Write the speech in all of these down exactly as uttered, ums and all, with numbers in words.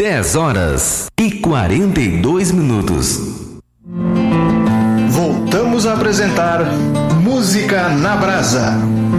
dez horas e quarenta e dois minutos. Voltamos a apresentar Música na Brasa.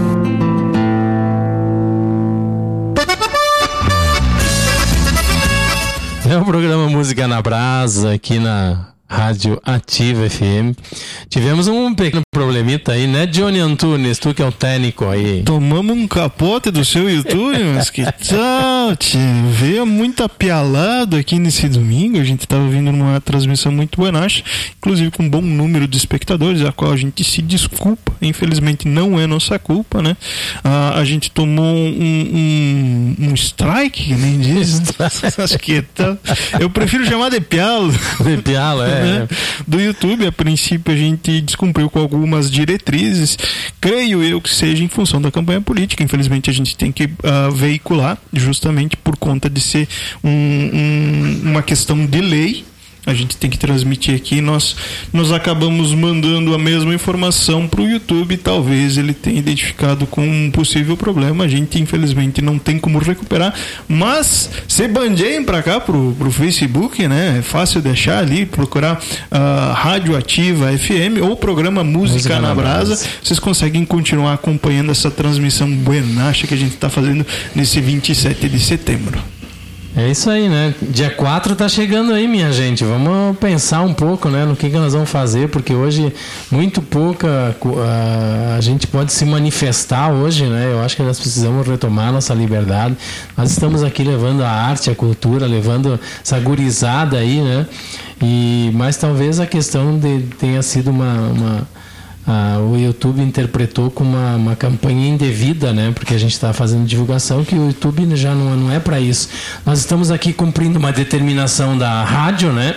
É o programa Música na Brasa aqui na Rádio Ativa F M. Tivemos um pequeno problemita aí, né, Johnny Antunes? Tu que é o técnico aí. Tomamos um capote do seu YouTube, mas que tal, tchê? Veio muito apialado aqui nesse domingo. A gente estava vindo numa transmissão muito boa, inclusive com um bom número de espectadores, a qual a gente se desculpa. Infelizmente não é nossa culpa, né? Ah, a gente tomou um, um, um strike, que nem diz, né? Acho que tá. Eu prefiro chamar de pialo. De pialo, é. Né? Do YouTube. A princípio a gente descumpriu com algumas diretrizes, creio eu que seja em função da campanha política. Infelizmente a gente tem que uh, veicular, justamente por conta de ser um, um, uma questão de lei. A gente tem que transmitir aqui. Nós, nós acabamos mandando a mesma informação para o YouTube. Talvez ele tenha identificado com um possível problema. A gente, infelizmente, não tem como recuperar. Mas se bandeiem para cá, pro, pro Facebook, né? É fácil deixar ali, procurar uh, Rádio Ativa F M ou programa Música, Música na, na Brasa. Brasa. Vocês conseguem continuar acompanhando essa transmissão buenacha que a gente está fazendo nesse vinte e sete de setembro. É isso aí, né? Dia quatro tá chegando aí, minha gente. Vamos pensar um pouco, né, no que, que nós vamos fazer, porque hoje muito pouca uh, a gente pode se manifestar hoje, né? Eu acho que nós precisamos retomar nossa liberdade. Nós estamos aqui levando a arte, a cultura, levando essa gurizada aí, né? E, mas talvez a questão de, tenha sido uma... uma Ah, o YouTube interpretou como uma, uma campanha indevida, né? Porque a gente está fazendo divulgação que o YouTube já não, não é para isso. Nós estamos aqui cumprindo uma determinação da rádio, né?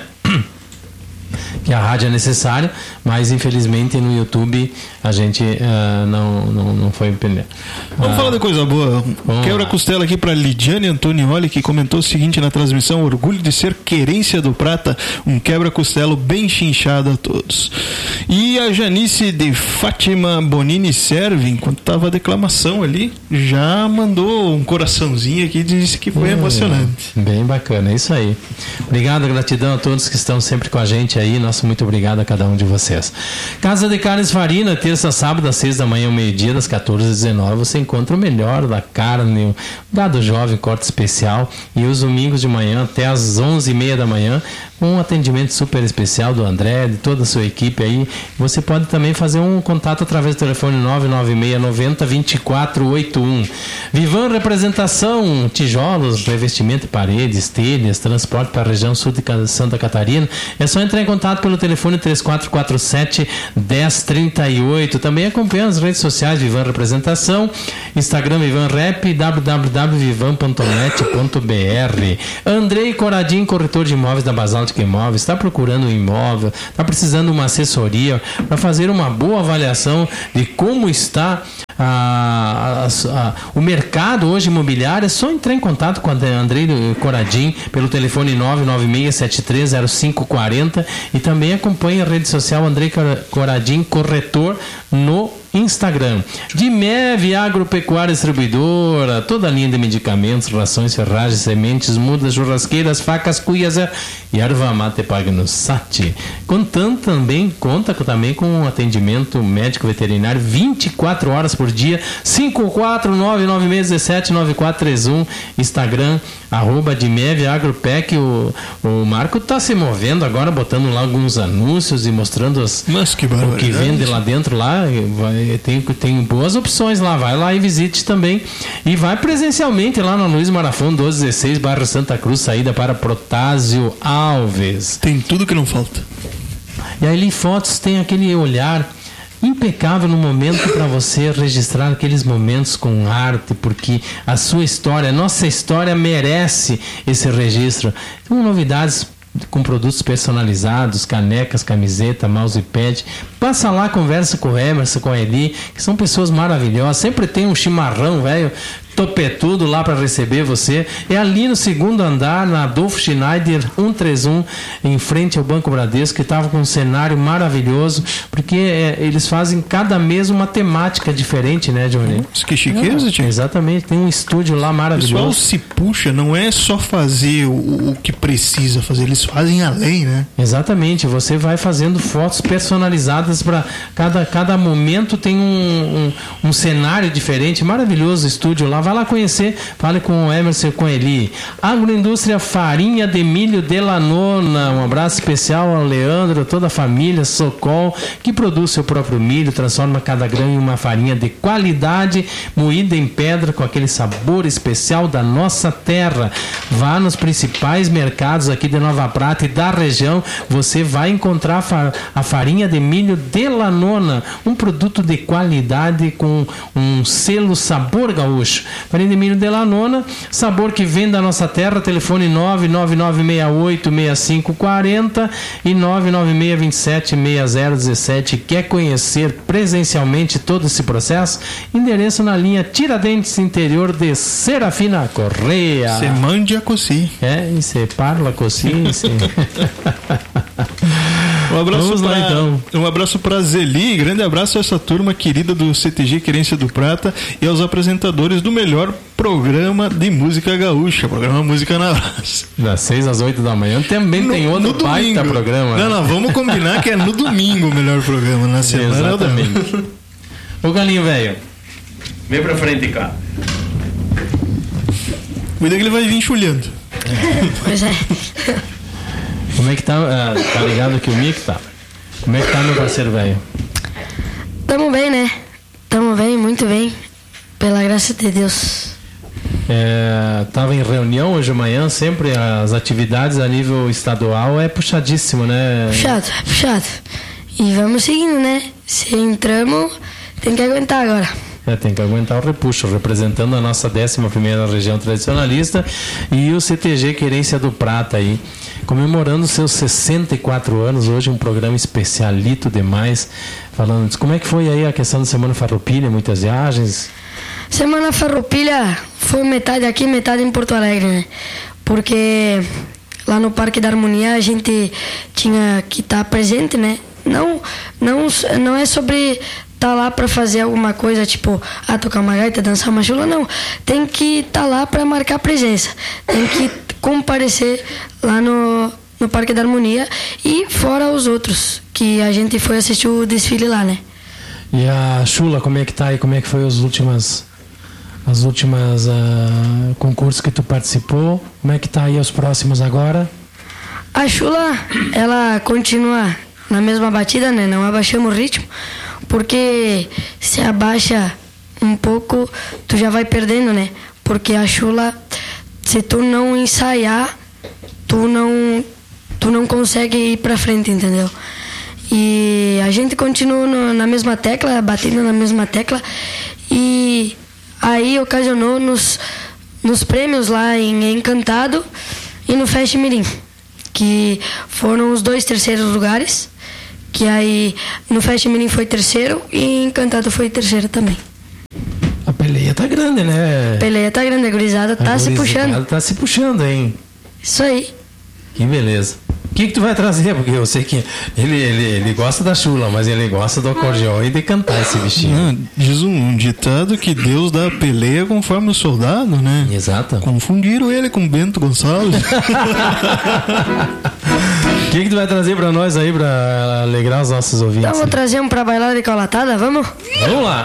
Que a rádio é necessária, mas infelizmente no YouTube a gente uh, não, não, não foi entender. Vamos uh, falar de coisa boa. Quebra-costela aqui para Lidiane Antonioli, que comentou o seguinte na transmissão: orgulho de ser querência do Prata, um quebra-costelo bem chinchado a todos. E a Janice de Fátima Bonini Serve, enquanto estava a declamação ali, já mandou um coraçãozinho aqui e disse que foi é, emocionante. Bem bacana, é isso aí. Obrigado, gratidão a todos que estão sempre com a gente aí. Nosso muito obrigado a cada um de vocês. Casa de Carnes Farina, terça, sábado, às seis da manhã ao meio-dia, das quatorze às dezenove, você encontra o melhor da carne, o gado jovem, corte especial, e os domingos de manhã até às onze e meia da manhã, um atendimento super especial do André, de toda a sua equipe aí. Você pode também fazer um contato através do telefone nove nove seis nove zero, dois quatro oito um. Vivan Representação, tijolos, revestimento de paredes, telhas, transporte para a região sul de Santa Catarina. É só entrar em contato pelo telefone três quatro quatro sete, um zero três oito. Também acompanha as redes sociais Vivan Representação, Instagram Vivan Rep, w w w ponto vivan ponto net ponto b r. Andrei Coradim, corretor de imóveis da Basaltic Imóveis, está procurando um imóvel, está precisando de uma assessoria para fazer uma boa avaliação de como está a, a, a, o mercado hoje imobiliário. É só entrar em contato com a Andrei Coradim pelo telefone nove nove seis sete três zero cinco quatro zero e também acompanhe a rede social Andrei Coradim Corretor no Instagram. Dimev Agropecuária Distribuidora, toda a linha de medicamentos, rações, ferragens, sementes, mudas, churrasqueiras, facas, cuias e erva mate paga no Sat. Contando também, conta também com um atendimento médico veterinário vinte e quatro horas por dia, cinco quatro nove nove seis um sete nove quatro três um, Instagram, arroba Dimev Agropec. O, o Marco está se movendo agora, botando lá alguns anúncios e mostrando as, Mas que o que vende lá dentro lá. Vai, tem, tem boas opções lá, vai lá e visite também. E vai presencialmente lá na Luiz Marafon, doze dezesseis, bairro Santa Cruz, saída para Protásio Alves. Tem tudo que não falta. E aí ali fotos tem aquele olhar impecável no momento para você registrar aqueles momentos com arte, porque a sua história, a nossa história merece esse registro. Tem novidades com produtos personalizados, canecas, camiseta, mousepad. Passa lá, conversa com o Emerson, com a Eli, que são pessoas maravilhosas. Sempre tem um chimarrão, velho, topetudo lá para receber você. É ali no segundo andar, na Adolfo Schneider cento e trinta e um, em frente ao Banco Bradesco, que estava com um cenário maravilhoso, porque é, eles fazem cada mês uma temática diferente, né, Johnny? Que chiqueza, tio. Exatamente, tem um estúdio lá maravilhoso. O pessoal se puxa, não é só fazer o, o que precisa fazer, eles fazem além, né? Exatamente, você vai fazendo fotos personalizadas para cada, cada momento, tem um, um, um cenário diferente, maravilhoso o estúdio lá, vai lá conhecer, fale com o Emerson, com Eli. Agroindústria Farinha de Milho de Lanona, um abraço especial ao Leandro, toda a família Socol, que produz seu próprio milho, transforma cada grão em uma farinha de qualidade, moída em pedra com aquele sabor especial da nossa terra. Vá nos principais mercados aqui de Nova Prata e da região, você vai encontrar a farinha de milho de Lanona, um produto de qualidade com um selo sabor gaúcho. Farinha de milho de Lanona, sabor que vem da nossa terra. Telefone nove nove nove seis oito seis cinco quatro zero e nove nove seis dois sete seis zero um sete. Quer conhecer presencialmente todo esse processo? Endereço na linha Tiradentes, interior de Serafina Correia. Você mande a coci. É, e você parla coci. Um abraço Vamos pra, lá, então. Um abraço para Zeli, grande abraço a essa turma querida do C T G Querência do Prata e aos apresentadores do melhor programa de música gaúcha, programa Música na Brasa. Das seis às oito da manhã também no, tem outro baita programa. Não, não, vamos combinar que é no domingo o melhor programa, na semana. Exatamente. Ô Galinho velho, vem pra frente cá. Cuida que ele vai vir chulhando. Pois é. Como é que tá? Ah, tá ligado que o Mick tá? Como é que tá, meu parceiro velho? Tamo bem, né? Tamo bem, muito bem. Pela graça de Deus. É, tava em reunião hoje de manhã, sempre as atividades a nível estadual é puxadíssimo, né? Puxado, puxado. E vamos seguindo, né? Se entramos, tem que aguentar agora. É, tem que aguentar o repuxo, representando a nossa décima primeira região tradicionalista e o C T G Querência do Prata aí, comemorando seus sessenta e quatro anos, hoje um programa especialito demais, falando disso. Como é que foi aí a questão da Semana Farroupilha, muitas viagens? Semana Farroupilha foi metade aqui, metade em Porto Alegre, né? Porque lá no Parque da Harmonia a gente tinha que estar presente, né? Não, não, não é sobre tá lá para fazer alguma coisa, tipo, ah, tocar uma gaita, dançar uma chula, não. Tem que estar tá lá para marcar presença. Tem que comparecer lá no, no Parque da Harmonia e fora os outros, que a gente foi assistir o desfile lá, né? E a chula, como é que tá aí? Como é que foi as últimas as últimas uh, concursos que tu participou? Como é que tá aí os próximos agora? A chula, ela continua na mesma batida, né? Não abaixamos o ritmo, porque se abaixa um pouco, tu já vai perdendo, né? Porque a chula, se tu não ensaiar, tu não, tu não consegue ir pra frente, entendeu? E a gente continua no, na mesma tecla, batendo na mesma tecla, e aí ocasionou nos, nos prêmios lá em Encantado e no Fest Mirim, que foram os dois terceiros lugares. Que aí no Fest Mirim foi terceiro e Encantado foi terceiro também. A peleia tá grande, né? A peleia tá grande, a gurizada tá a se puxando. Tá se puxando, hein? Isso aí. Que beleza. O que que tu vai trazer? Porque eu sei que ele, ele, ele gosta da chula, mas ele gosta do acordeão e de cantar esse bichinho. Não, diz um, um ditado que Deus dá a peleia conforme o soldado, né? Exato. Confundiram ele com Bento Gonçalves. O que que tu vai trazer pra nós aí, pra alegrar os nossos ouvintes? Então vou trazer um pra bailar de colatada, vamos? Vamos lá.